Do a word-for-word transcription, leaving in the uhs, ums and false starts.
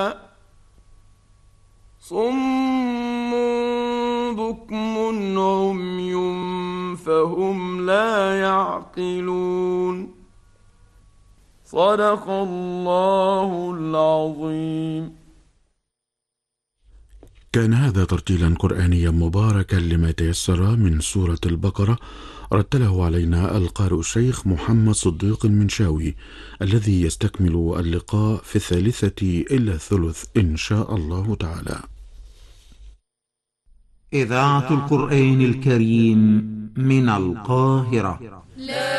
صم بكم عمي فهم لا يعقلون. صدق الله العظيم. كان هذا ترتيلا قرآنيا مباركا لما تيسر من سورة البقرة، رتله علينا القارئ الشيخ محمد صديق المنشاوي، الذي يستكمل اللقاء في الثالثة إلا الثلث إن شاء الله تعالى. إذاعة القرآن الكريم من القاهرة.